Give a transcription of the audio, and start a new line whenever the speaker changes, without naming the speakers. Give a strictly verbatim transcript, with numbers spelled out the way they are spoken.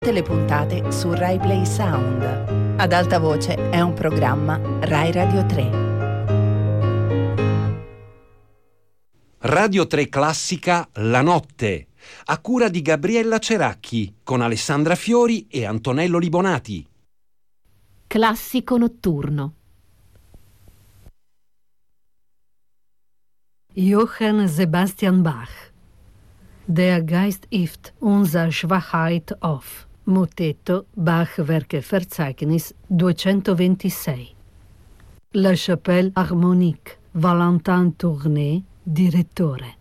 Tutte le puntate su Rai Play Sound. Ad alta voce è un programma Rai Radio tre.
Radio tre Classica La Notte, a cura di Gabriella Ceracchi, con Alessandra Fiori e Antonello Libonati.
Classico notturno.
Johann Sebastian Bach. Der Geist ist unser Schwachheit auf. Motetto Bach-Werke-Verzeichnis duecentoventisei. La Chapelle Harmonique, Valentin Tournay, direttore.